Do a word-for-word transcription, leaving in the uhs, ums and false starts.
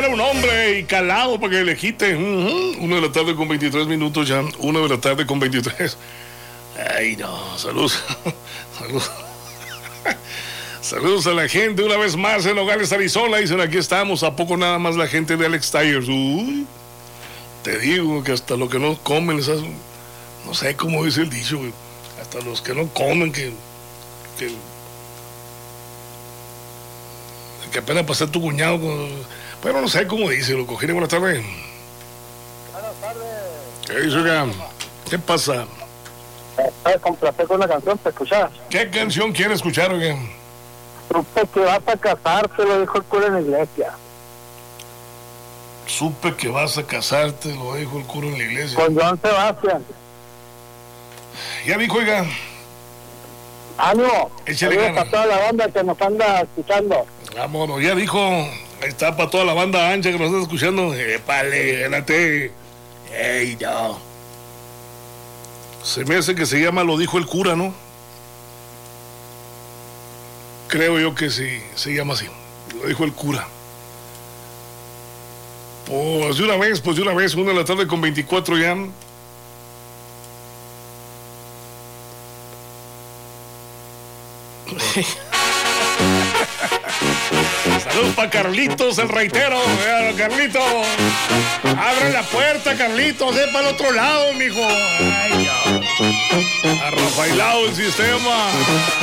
un hombre y calado para que le quite. Uh-huh. Una de la tarde con veintitrés minutos ya. Una de la tarde con veintitrés. Ay, no. Saludos. Saludos. Saludos a la gente una vez más en Nogales, Arizona. Dicen, aquí estamos. ¿A poco nada más la gente de Alex Tires? Uy, te digo que hasta los que no comen, les hace, no sé cómo dice el dicho, güey. Hasta los que no comen, que, que, que apenas pasé tu cuñado. Con, bueno, no sé cómo dice, lo cogí. Buenas tardes. Buenas tardes. ¿Qué dice acá? ¿Qué pasa? Eh, complacer con una canción para escuchar. ¿Qué canción quiere escuchar, oiga? Supe que vas a casarte, lo dijo el cura en la iglesia. Supe que vas a casarte, lo dijo el cura en la iglesia. Con Joan Sebastián. Ya dijo, oiga. ¡Ánimo! Échale Saludos ganas. para toda la banda que nos anda escuchando. Vámonos, ya dijo. Ahí está para toda la banda ancha que nos está escuchando. Épale, gánate. Ey, no. Se me hace que se llama Lo dijo el cura, ¿no? Creo yo que sí, se llama así. Lo dijo el cura. Pues de una vez, pues de una vez, una de la tarde con veinticuatro ya. Saludos para Carlitos, el reitero. Vean, Carlitos. Abre la puerta, Carlitos. Es para el otro lado, mijo. Ay, no. A Rafaelao el sistema.